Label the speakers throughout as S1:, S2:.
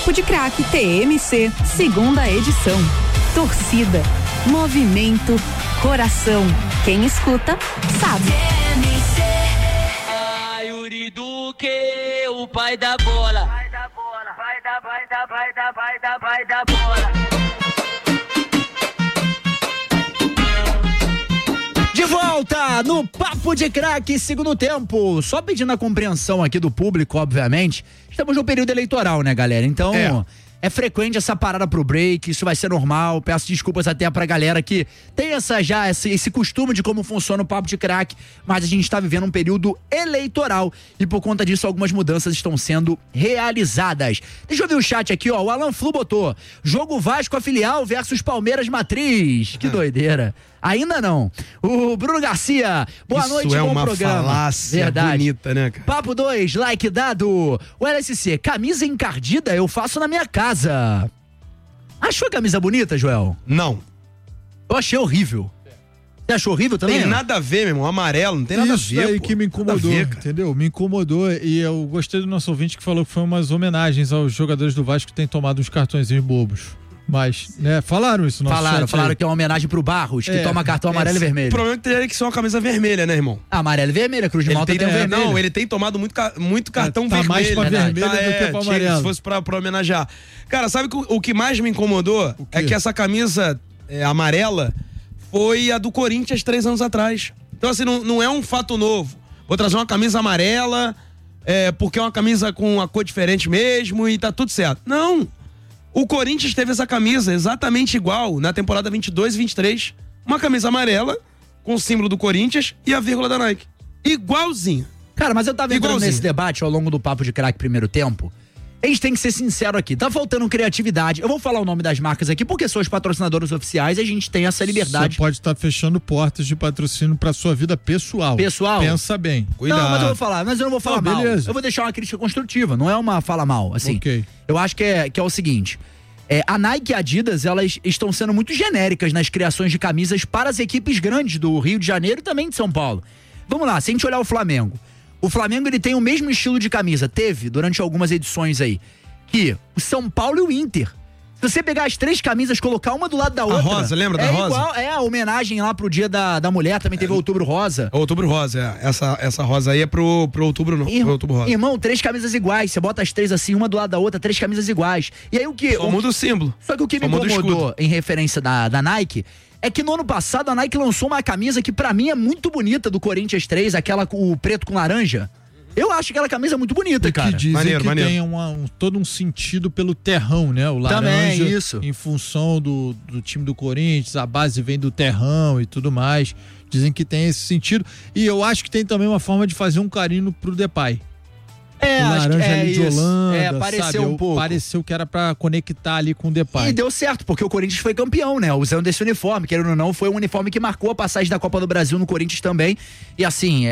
S1: Papo de Craque TMC, segunda edição. Torcida, movimento, coração. Quem escuta, sabe. TMC.
S2: Yuri Duque, o pai da bola. Vai da bola.
S3: De volta no Papo de Craque, segundo tempo. Só pedindo a compreensão aqui do público, obviamente. Estamos no período eleitoral, né, galera? Então, é frequente essa parada pro break, isso vai ser normal. Peço desculpas até pra galera que tem esse costume de como funciona o Papo de Craque, mas a gente está vivendo um período eleitoral e por conta disso algumas mudanças estão sendo realizadas. Deixa eu ver o chat aqui, ó. O Alan Flu botou: jogo Vasco a filial versus Palmeiras Matriz. Que doideira. Ainda não. O Bruno Garcia, boa noite, bom programa.
S4: Isso é uma falácia
S3: verdade.
S4: Bonita, né, cara?
S3: Papo 2, like dado. O LSC, camisa encardida eu faço na minha casa. Achou a camisa bonita, Joel?
S4: Não.
S3: Eu achei horrível. Você achou horrível também?
S4: Tem nada a ver, meu irmão. Amarelo, não tem nada a ver.
S5: Isso aí que me incomodou, entendeu? Me incomodou e eu gostei do nosso ouvinte que falou que foi umas homenagens aos jogadores do Vasco que têm tomado uns cartõezinhos bobos. Mas, né, falaram isso.
S3: Falaram que é uma homenagem pro Barros, que toma cartão amarelo e vermelho.
S4: O problema é que teria que ser uma camisa vermelha, né, irmão?
S3: Amarelo e vermelho, a Cruz de Malta tem o vermelho.
S4: Não, ele tem tomado muito cartão vermelho.
S5: Mais pra vermelho do que pra amarelo.
S4: Se fosse pra homenagear. Cara, sabe o que mais me incomodou? É que essa camisa amarela foi a do Corinthians 3 anos atrás. Então, assim, não é um fato novo. Vou trazer uma camisa amarela, porque é uma camisa com uma cor diferente mesmo e tá tudo certo. Não! O Corinthians teve essa camisa exatamente igual na temporada 22 e 23. Uma camisa amarela com o símbolo do Corinthians e a vírgula da Nike. Igualzinho.
S3: Cara, mas eu tava entrando nesse debate ao longo do Papo de Craque primeiro tempo. A gente tem que ser sincero aqui, tá faltando criatividade. Eu vou falar o nome das marcas aqui porque são os patrocinadores oficiais e a gente tem essa liberdade.
S5: Você pode estar fechando portas de patrocínio pra sua vida pessoal. Pensa bem.
S3: Cuidado. Não, mas eu não vou falar mal.
S5: Beleza.
S3: Eu vou deixar uma crítica construtiva, não é uma fala mal, assim.
S5: Ok.
S3: Eu acho que é o seguinte, a Nike e a Adidas, elas estão sendo muito genéricas nas criações de camisas para as equipes grandes do Rio de Janeiro e também de São Paulo. Vamos lá, se a gente olhar o Flamengo ele tem o mesmo estilo de camisa, teve durante algumas edições aí, que o São Paulo e o Inter. Se você pegar as três camisas, colocar uma do lado da outra...
S4: A rosa, lembra da rosa?
S3: Igual, a homenagem lá pro dia da mulher, também teve Outubro Rosa.
S4: Outubro Rosa, essa rosa aí é pro Outubro Rosa.
S3: Irmão, três camisas iguais, você bota as três assim, uma do lado da outra, três camisas iguais. E aí o que...
S4: Só muda o símbolo.
S3: Só que o que me incomodou em referência da Nike... é que no ano passado a Nike lançou uma camisa que pra mim é muito bonita do Corinthians 3, aquela com o preto com laranja. Eu acho aquela camisa muito bonita, cara.
S5: Que dizem que tem todo um sentido pelo terrão, né? O laranja,
S3: também, isso.
S5: Em função do time do Corinthians, a base vem do terrão e tudo mais. Dizem que tem esse sentido. E eu acho que tem também uma forma de fazer um carinho pro Depay. O laranja ali de Holanda,
S3: pareceu um pouco.
S5: Pareceu que era pra conectar ali com o Depay.
S3: E deu certo, porque o Corinthians foi campeão, né? Usando esse uniforme, querendo ou não, foi um uniforme que marcou a passagem da Copa do Brasil no Corinthians também. E assim,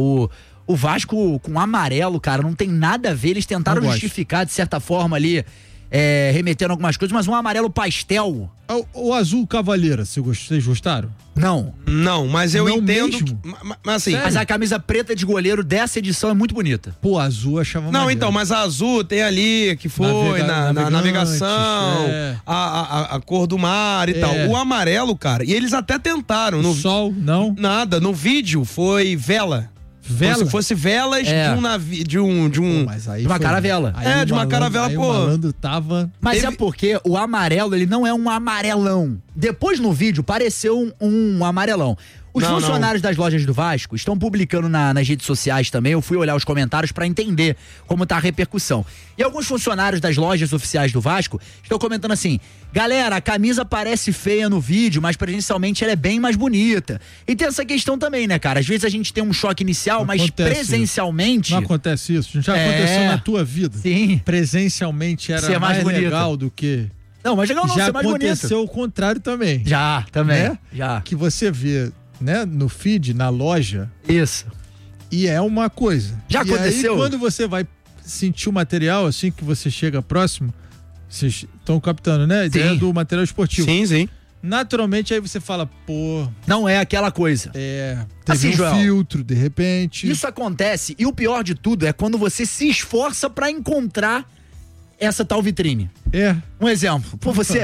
S3: o Vasco com amarelo, cara, não tem nada a ver. Eles tentaram justificar, de certa forma ali, remetendo algumas coisas, mas um amarelo pastel.
S5: O azul cavaleira, vocês gostaram?
S3: Não,
S4: mas eu entendo que,
S3: mas a camisa preta de goleiro dessa edição é muito bonita.
S5: Pô, a azul eu achava maneiro.
S4: Então, mas a azul tem ali que foi na navegação, a cor do mar e tal. O amarelo, cara, e eles até tentaram no
S5: sol, não?
S4: Nada, no vídeo foi vela. Como se fosse velas de um navio, de
S3: uma caravela.
S4: De uma caravela, pô.
S5: O malandro tava...
S3: Mas é porque o amarelo, ele não é um amarelão. Depois no vídeo pareceu um amarelão. Os funcionários das lojas do Vasco estão publicando nas redes sociais também. Eu fui olhar os comentários pra entender como tá a repercussão. E alguns funcionários das lojas oficiais do Vasco estão comentando assim: galera, a camisa parece feia no vídeo, mas presencialmente ela é bem mais bonita. E tem essa questão também, né, cara? Às vezes a gente tem um choque inicial, mas presencialmente...
S5: Não acontece isso? Já aconteceu na tua vida?
S3: Sim.
S5: Presencialmente era mais legal do que...
S3: Não, mas legal não, ser mais bonito.
S5: Já aconteceu o contrário também.
S3: Já, também.
S5: Né?
S3: Já.
S5: Que você vê... né, no feed, na loja.
S3: Isso.
S5: E é uma coisa.
S3: Já aconteceu?
S5: Aí, quando você vai sentir o material, assim que você chega próximo, vocês estão captando, né? A ideia do material esportivo.
S4: Sim.
S5: Naturalmente, aí você fala, pô...
S3: não é aquela coisa.
S5: Teve
S3: assim, Joel,
S5: filtro, de repente.
S3: Isso acontece, e o pior de tudo é quando você se esforça pra encontrar essa tal vitrine.
S5: É.
S3: Um exemplo. Pô, você...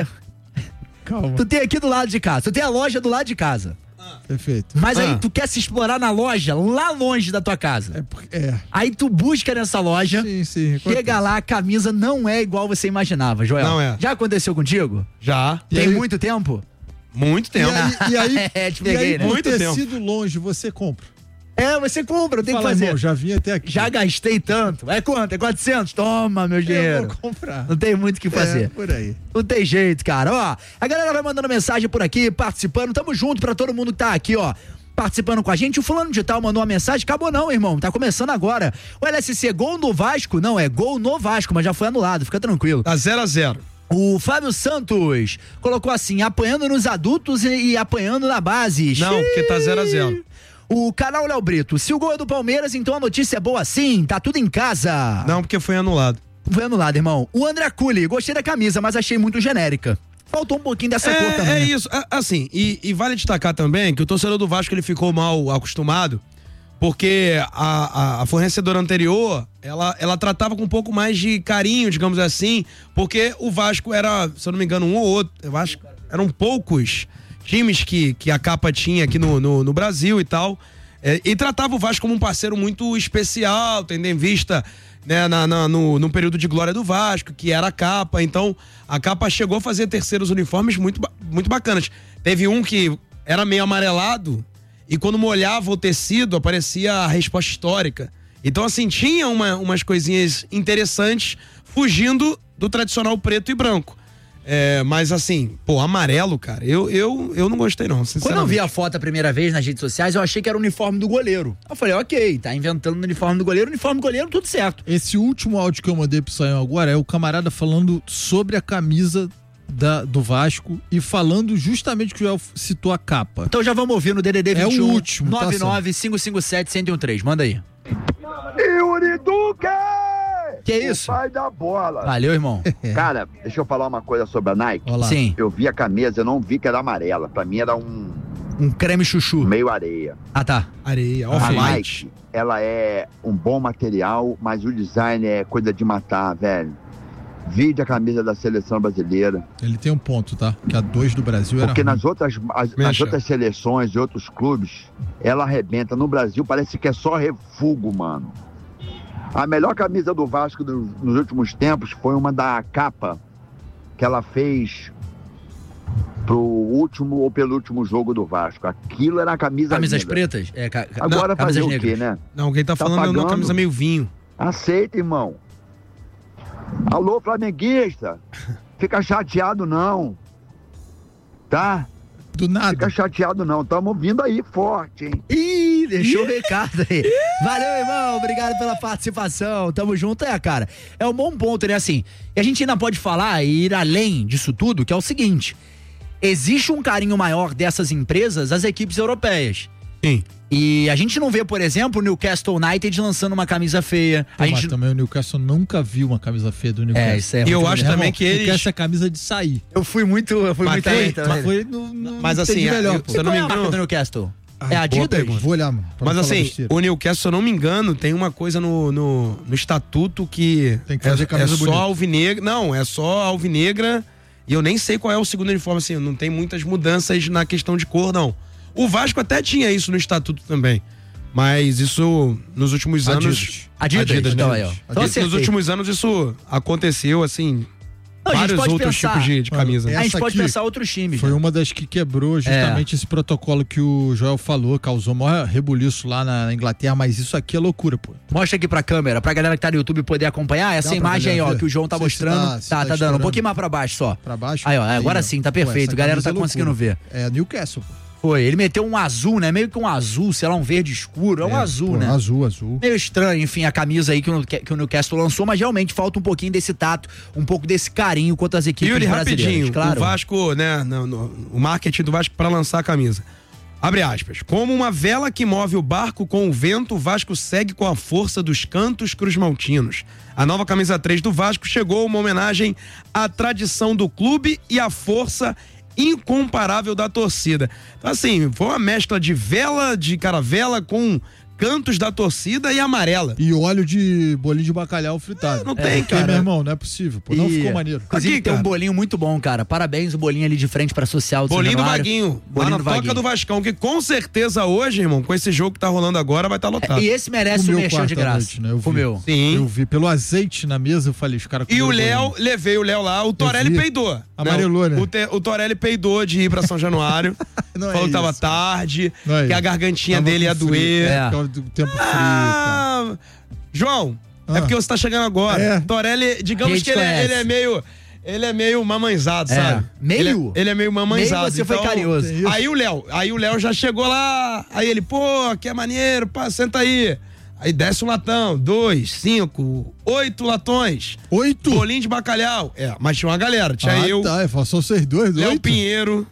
S5: Calma.
S3: Tu tem aqui do lado de casa, tu tem a loja do lado de casa.
S5: Perfeito.
S3: Mas aí tu quer se explorar na loja lá longe da tua casa. Aí tu busca nessa loja,
S5: sim,
S3: chega lá, a camisa não é igual você imaginava, Joel.
S4: Não é.
S3: Já aconteceu contigo?
S4: Já.
S3: Tem muito tempo?
S4: Muito tempo.
S5: E aí,
S3: te peguei, né?
S5: por
S4: Muito
S5: ter
S4: tempo.
S5: sido longe, você compra.
S3: Você compra, tem que
S5: Fala,
S3: fazer.
S5: irmão, já vim até aqui.
S3: Já gastei tanto. É quanto? É 400? Toma, meu dinheiro.
S5: Eu vou comprar.
S3: Não tem muito o que fazer.
S5: Por aí.
S3: Não tem jeito, cara. Ó, a galera vai mandando mensagem por aqui, participando. Tamo junto pra todo mundo que tá aqui, ó, participando com a gente. O fulano de tal mandou uma mensagem. Acabou não, irmão. Tá começando agora. O LSC, gol no Vasco? Não, é gol no Vasco, mas já foi anulado. Fica tranquilo.
S4: Tá 0-0.
S3: O Fábio Santos colocou assim, apanhando nos adultos e apanhando na base.
S4: Não, porque tá 0-0.
S3: O canal Léo Brito, se o gol é do Palmeiras, então a notícia é boa sim, tá tudo em casa.
S4: Não, porque foi anulado.
S3: Foi anulado, irmão. O André Culi, gostei da camisa, mas achei muito genérica. Faltou um pouquinho dessa cor também.
S4: É
S3: né?
S4: isso, assim, e vale destacar também que o torcedor do Vasco ele ficou mal acostumado, porque a fornecedora anterior, ela tratava com um pouco mais de carinho, digamos assim, porque o Vasco era, se eu não me engano, um ou outro, eu acho que eram poucos times que a Capa tinha aqui no Brasil e tal, e tratava o Vasco como um parceiro muito especial, tendo em vista, né, no período de glória do Vasco, que era a Capa. Então a Capa chegou a fazer terceiros uniformes muito bacanas. Teve um que era meio amarelado e quando molhava o tecido aparecia a resposta histórica. Então assim, tinha umas coisinhas interessantes fugindo do tradicional preto e branco. Mas assim, pô, amarelo, cara, eu não gostei não, sinceramente.
S3: Quando eu vi a foto a primeira vez nas redes sociais, eu achei que era o uniforme do goleiro. Eu falei, ok, tá inventando o uniforme do goleiro, tudo certo.
S5: Esse último áudio que eu mandei pro Sayão agora é o camarada falando sobre a camisa do Vasco e falando justamente que o Joel citou a capa.
S3: Então já vamos ouvir no DDD 21
S5: é o último,
S3: 99-557-1013. Manda aí.
S6: Yuri Duque!
S3: Que é isso?
S6: O pai da bola.
S3: Valeu, irmão.
S6: Cara, deixa eu falar uma coisa sobre a Nike.
S5: Olá.
S3: Sim.
S6: Eu vi a camisa, eu não vi que era amarela. Pra mim era um
S3: creme chuchu.
S6: meio areia.
S3: Ah, tá.
S4: Areia,
S6: A
S4: off-white.
S6: Nike, ela é um bom material, mas o design é coisa de matar, velho. Vide a camisa da seleção brasileira.
S5: Ele tem um ponto, tá? Que a 2 do Brasil era
S6: Porque
S5: ruim.
S6: nas outras seleções e outros clubes, ela arrebenta. No Brasil parece que é só refugo, mano. A melhor camisa do Vasco nos últimos tempos foi uma da Capa, que ela fez pro último ou penúltimo jogo do Vasco. Aquilo era a camisa
S3: Camisas
S6: linda.
S3: pretas?
S6: Agora fazer o quê, né?
S4: Não, quem tá falando é uma
S6: pagando.
S4: camisa meio vinho.
S6: Aceita, irmão. Alô, flamenguista. Fica chateado não. Tá?
S5: Do nada.
S6: Fica chateado não. Tamo vindo aí forte, hein?
S3: Ih, deixou o recado aí. Valeu, irmão. Obrigado pela participação. Tamo junto, cara. É um bom ponto, né? Assim, e a gente ainda pode falar e ir além disso tudo, que é o seguinte: existe um carinho maior dessas empresas às equipes europeias.
S4: Sim.
S3: E a gente não vê, por exemplo, o Newcastle United lançando uma camisa feia.
S5: Pô,
S3: A
S5: mas
S3: gente...
S5: também o Newcastle nunca viu uma camisa feia do Newcastle.
S3: isso é
S4: E
S3: muito
S4: eu acho
S3: bonito.
S4: também que eles...
S5: Newcastle é camisa de sair.
S3: Eu fui muito além também.
S5: Mas foi no
S4: Mas assim,
S5: melhor, pô.
S4: se eu não me
S3: Qual é a marca
S4: engano...
S3: do Newcastle?
S5: Ah,
S3: É
S5: boa
S3: Adidas?
S5: pergunta. Vou olhar, mano.
S4: Mas assim, o Newcastle, se eu não me engano, tem uma coisa no estatuto que
S5: Tem que fazer camisa
S4: só
S5: bonita.
S4: alvinegra. Não, é só alvinegra. E eu nem sei qual é o segundo uniforme, assim, não tem muitas mudanças na questão de cor, não. O Vasco até tinha isso no estatuto também. Mas isso, nos últimos anos...
S3: Adidas, então,
S4: né?
S3: aí, ó. Então
S4: Nos
S3: acertei.
S4: últimos anos isso aconteceu, assim,
S3: Não, a gente
S4: vários
S3: pode
S4: outros
S3: pensar-
S4: tipos de camisa.
S5: Mano,
S3: A gente
S5: Essa
S3: pode
S5: aqui
S3: pensar outros times.
S5: Foi
S3: né?
S5: uma das que quebrou justamente esse protocolo que o Joel falou, causou maior rebuliço lá na Inglaterra, mas isso aqui é loucura, pô.
S3: Mostra aqui pra câmera, pra galera que tá no YouTube poder acompanhar. Essa
S5: Dá pra
S3: imagem aí, ó,
S5: ver?
S3: que o João tá
S5: Não sei se
S3: mostrando.
S5: se
S3: Tá dando. Um
S5: estourando.
S3: pouquinho mais pra baixo só.
S5: Pra baixo.
S3: Aí, ó, agora sim, tá perfeito.
S5: Pô, essa
S3: Galera tá
S5: camisa é
S3: conseguindo
S5: loucura.
S3: ver.
S5: É Newcastle, pô.
S3: Foi, ele meteu um azul, né? Meio que um azul, sei lá, um verde escuro. É um azul,
S5: pô,
S3: né?
S5: Azul.
S3: Meio estranho, enfim, a camisa aí que o Newcastle lançou, mas realmente falta um pouquinho desse tato, um pouco desse carinho quanto às equipes
S4: Yuri,
S3: brasileiras.
S4: rapidinho,
S3: Claro.
S4: o Vasco, né, o marketing do Vasco para lançar a camisa. Abre aspas. Como uma vela que move o barco com o vento, o Vasco segue com a força dos cantos cruzmaltinos. A nova camisa 3 do Vasco chegou uma homenagem à tradição do clube e à força incomparável da torcida. Então, assim, foi uma mescla de vela, de caravela com cantos da torcida e amarela.
S5: E óleo de bolinho de bacalhau fritado.
S4: Não tem, cara.
S5: Meu irmão, não é possível. Pô, não ficou maneiro.
S3: Inclusive, tem um bolinho muito bom, cara. Parabéns, o bolinho ali de frente pra social do
S4: Bolinho
S3: São
S4: do
S3: Januário.
S4: Vaguinho.
S3: Bolinho
S4: Lá na
S3: do
S4: Toca
S3: Vaguinho.
S4: do Vascão, que com certeza hoje, irmão, com esse jogo que tá rolando agora, vai estar lotado.
S3: E esse merece o merchan de graça.
S5: Noite, né?
S3: Comeu.
S4: Sim.
S5: Eu vi pelo azeite na mesa, eu falei, os caras
S4: E o
S5: comeram
S4: Léo,
S5: bolinho.
S4: levei o Léo lá, o Torelli peidou.
S5: Amarelou, né?
S4: O Torelli peidou de ir pra São Januário.
S5: Não é
S4: Falou que tava
S5: isso.
S4: tarde,
S5: Não é
S4: que a
S5: isso.
S4: gargantinha
S5: Tava
S4: dele ia
S5: com frio.
S4: doer.
S3: É.
S5: Ficava do tempo frio. Cara.
S4: João, é porque você tá chegando agora.
S5: É.
S4: Torelli, digamos
S3: Gente
S4: que ele
S3: conhece.
S4: ele é meio mamãezado, sabe?
S3: Meio?
S4: Ele é meio mamãezado.
S3: Meio você foi carinhoso.
S4: Aí o Léo já chegou lá, aí ele, pô, que é maneiro, pá, senta aí. Aí desce um latão, 2, 5, 8 latões.
S5: 8?
S4: Bolinho de bacalhau. Mas tinha uma galera, tinha eu,
S5: Tá, só vocês dois,
S4: Léo
S5: 8?
S4: Pinheiro,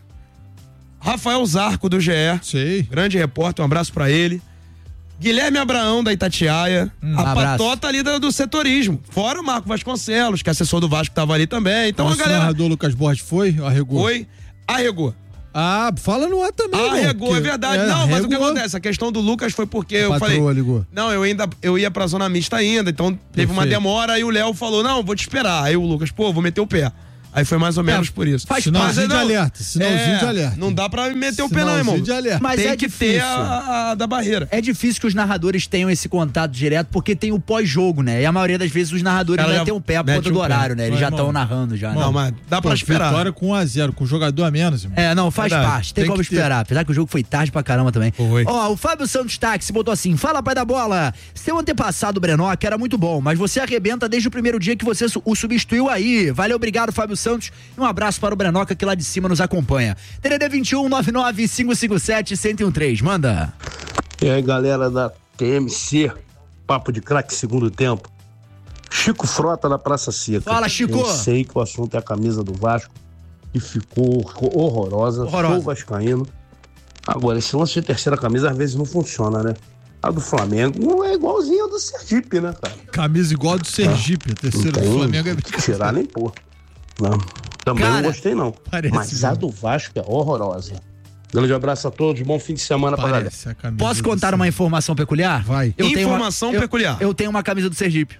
S4: Rafael Zarco do GE,
S5: Sei.
S4: grande repórter, um abraço pra ele. Guilherme Abraão da Itatiaia, a
S3: abraço.
S4: patota ali do setorismo. Fora o Marco Vasconcelos, que é assessor do Vasco, tava ali também. Então
S5: Nosso
S4: a galera
S5: narrador Lucas Borges foi? Arregou?
S4: foi, arregou.
S5: Ah, fala no ar também, irmão,
S4: Arregou,
S5: porque-
S4: é verdade. Não, mas o que
S5: arregou.
S4: acontece? A questão do Lucas foi porque eu
S5: Patroa
S4: falei...
S5: ligou.
S4: Não, eu ia pra zona mista ainda, então teve uma
S5: Perfeito.
S4: demora, aí o Léo falou, não, vou te esperar. Aí o Lucas, pô, vou meter o pé. Aí foi mais ou menos por isso.
S5: Sinalzinho
S4: Mas,
S5: de alerta, sinalzinho de alerta.
S4: Não dá pra meter o pé não, irmão.
S5: Sinalzinho de alerta.
S3: Mas
S4: Tem
S3: é
S4: que
S3: difícil.
S4: ter a da barreira.
S3: É difícil que os narradores tenham esse contato direto, porque tem o pós-jogo, né? E a maioria das vezes os narradores
S4: Ela
S3: ainda
S4: já
S3: tem um pé a
S4: mete
S3: ponta
S4: o
S3: do
S4: pé.
S3: horário, né? Eles
S5: Não,
S3: já
S5: irmão.
S3: estão narrando já.
S4: Não,
S3: né?
S4: mas dá pra
S5: Pô,
S4: esperar.
S5: vitória com 1-0, com jogador a menos, irmão.
S3: Não, faz
S4: Verdade.
S3: parte. Tem
S5: Tem
S3: como
S5: que ter.
S3: esperar. Apesar que o jogo foi tarde pra caramba também.
S4: Foi.
S3: Ó, o Fábio Santos Táxi botou assim: fala, pai da bola. Seu antepassado, Brenoca, era muito bom, mas você arrebenta desde o primeiro dia que você o substituiu aí. Valeu, obrigado, Fábio Santos. E um abraço para o Brenoca, que lá de cima nos acompanha. TDD 21 99 557 1013. Manda.
S7: E aí, galera da TMC, Papo de Craque, segundo tempo. Chico Frota da Praça Seca.
S3: Fala, Chico.
S7: Eu sei que o assunto é a camisa do Vasco, que ficou horrorosa.
S3: Horrorosa.
S7: Sou vascaíno. Agora, esse lance de terceira camisa às vezes não funciona, né? A do Flamengo é igualzinha a do Sergipe, né, cara?
S5: Camisa igual a do Sergipe, a terceira do
S7: Não
S5: Flamengo é...
S7: tem tirar nem pôr. Não. Também
S3: Cara,
S7: não gostei, não.
S5: parece
S7: Mas a
S5: mesmo.
S7: do Vasco é horrorosa. Grande abraço a todos, bom fim de semana pra galera.
S5: Parece a camisa
S3: Posso
S5: do
S3: contar uma informação peculiar?
S5: Vai.
S4: Informação peculiar.
S3: Eu tenho uma camisa do Sergipe.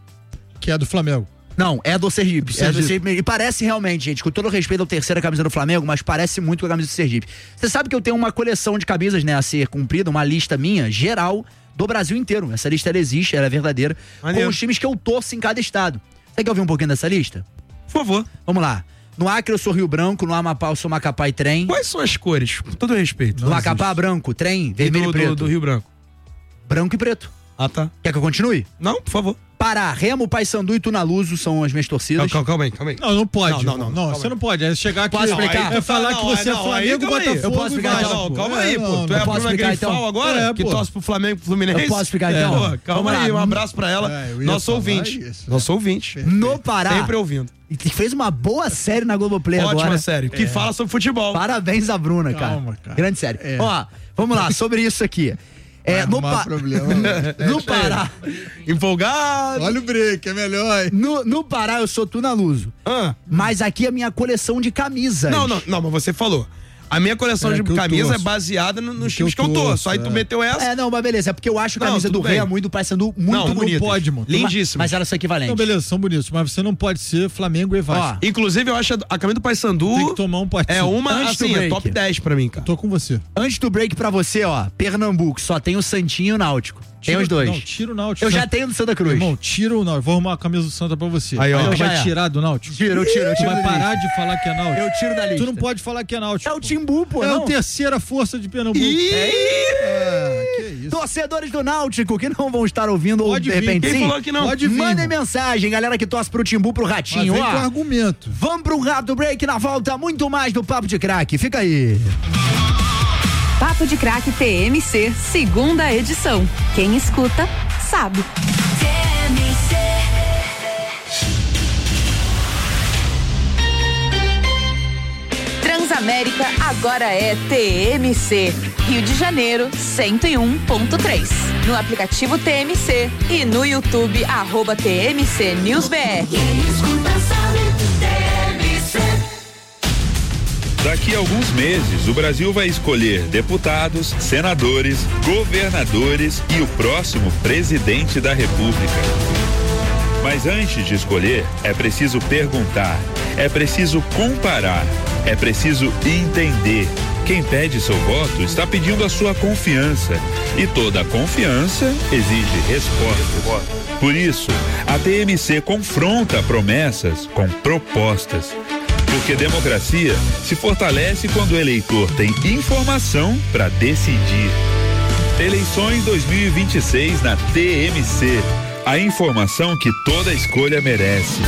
S5: Que é do Flamengo.
S3: Não, é do Sergipe. É do
S5: Sergipe.
S3: Sergipe. E parece realmente, gente, com todo respeito ao terceira camisa do Flamengo, mas parece muito com a camisa do Sergipe. Você sabe que eu tenho uma coleção de camisas, né, a ser cumprida, uma lista minha, geral, do Brasil inteiro. Essa lista, ela existe, ela é verdadeira.
S4: Maneiro.
S3: Com os times que eu torço em cada estado. Você quer ouvir um pouquinho dessa lista?
S4: Por favor.
S3: Vamos lá. No Acre eu sou Rio Branco, no Amapá eu sou Macapá e Trem.
S4: Quais são as cores? Com todo respeito.
S3: No Macapá, branco, Trem, vermelho e preto.
S4: do Rio Branco.
S3: Branco e preto.
S4: Ah, tá.
S3: Quer que eu continue?
S4: Não, por favor.
S3: Pará, Remo, Paysandu e Tunaluso são as minhas torcidas.
S4: Calma aí.
S5: Não pode.
S4: Não,
S5: irmão.
S4: calma
S5: você
S4: aí.
S5: não pode. É chegar aqui
S3: Posso explicar?
S5: é falar que você é Flamengo, Botafogo.
S3: Eu posso explicar,
S5: e
S3: então?
S5: Vasco.
S4: Não, calma aí, pô. Tu é
S3: eu
S4: a
S3: posso
S4: Bruna
S3: explicar,
S4: Grifal
S3: então?
S4: agora?
S5: É,
S4: que
S5: pô.
S4: torce pro Flamengo e pro Fluminense?
S3: Eu posso explicar, então?
S4: Pô, calma
S3: Vamos lá.
S4: aí, um abraço pra ela.
S5: Eu ia
S4: Nosso
S5: falar
S4: ouvinte.
S5: isso.
S4: Nosso ouvinte.
S3: No Pará.
S4: Sempre ouvindo.
S3: E que fez uma boa série na Globoplay
S4: Ótima
S3: agora.
S4: série. Que fala sobre futebol.
S3: Parabéns a Bruna,
S5: Calma,
S3: cara.
S5: cara.
S3: Grande série.
S5: É.
S3: Ó, vamos lá, sobre isso aqui. No,
S5: problema.
S3: no Pará.
S4: Empolgado.
S5: Olha o break, é melhor, hein?
S3: No Pará eu sou Tunaluso.
S4: Ah.
S3: Mas aqui a minha coleção de camisas.
S4: Não, mas você falou. A minha coleção
S5: É,
S4: de
S5: que eu
S4: camisa é
S5: torço.
S4: baseada nos
S5: Que
S4: times que eu torço.
S5: torço,
S4: Aí tu
S5: é.
S4: meteu essa.
S3: Não, mas beleza. É porque eu acho a
S4: Não,
S3: camisa do
S4: tudo bem.
S3: Remo e do Paysandu muito
S4: Não,
S3: bonita.
S5: Não pode, mano.
S4: Lindíssimo.
S3: Mas elas são equivalentes.
S5: Não, beleza, são bonitos, mas você não pode ser Flamengo e Vasco.
S4: Inclusive, eu acho a camisa do Paysandu
S5: Tem que tomar um partido.
S4: é uma,
S3: Antes do
S4: assim, é
S3: break.
S4: top 10 pra mim, cara.
S5: Tô com você.
S3: Antes do break pra você, ó, Pernambuco, só tem o Santinho e o Náutico. Tem os dois.
S5: Não, tira o Náutico.
S3: Eu já tenho do Santa Cruz.
S5: Irmão, tira o Náutico. Vou arrumar a camisa do Santa pra você.
S4: Aí, ó.
S5: Tu
S3: Já
S5: vai
S3: é.
S5: tirar do Náutico?
S3: Eu tiro
S5: Tu vai
S3: da
S5: parar
S3: lista.
S5: de falar que é Náutico?
S3: Eu tiro da lista.
S5: Tu não pode falar que é Náutico.
S3: É o Timbu, pô,
S5: É
S3: não?
S5: a terceira força de Pernambuco. Que isso.
S3: Torcedores do Náutico que não vão estar ouvindo ou
S5: Pode
S3: de
S5: vir.
S3: repente
S4: Quem
S3: sim.
S4: falou que não?
S5: Pode vir,
S3: Mandem
S5: irmão.
S3: mensagem, galera que torce pro Timbu, pro
S5: Mas
S3: Ratinho,
S5: vem com
S3: ó.
S5: argumento.
S3: Vamos pro Rato Break, na volta muito mais do Papo de Craque. Fica aí.
S1: Papo de Craque TMC, segunda edição. Quem escuta, sabe. Transamérica agora é TMC. Rio de Janeiro, 101.3. No aplicativo TMC e no YouTube, @TMC News BR.
S8: Daqui a alguns meses, o Brasil vai escolher deputados, senadores, governadores e o próximo presidente da República. Mas antes de escolher, é preciso perguntar, é preciso comparar, é preciso entender. Quem pede seu voto está pedindo a sua confiança. E toda confiança exige respostas. Por isso, a TMC confronta promessas com propostas. Porque democracia se fortalece quando o eleitor tem informação para decidir. Eleições 2026 na TMC. A informação que toda escolha merece.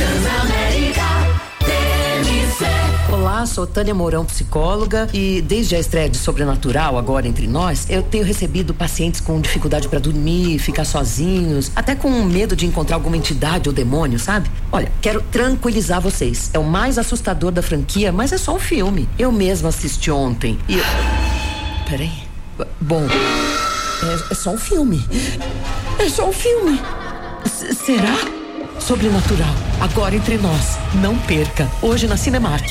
S9: Olá, sou Tânia Mourão, psicóloga, e desde a estreia de Sobrenatural, agora entre nós, eu tenho recebido pacientes com dificuldade para dormir, ficar sozinhos, até com medo de encontrar alguma entidade ou demônio, sabe? Olha, quero tranquilizar vocês. É o mais assustador da franquia, mas é só um filme. Eu mesma assisti ontem e... Peraí. Bom, é só um filme. É só um filme. Será? Sobrenatural, agora entre nós. Não perca. Hoje na Cinemark.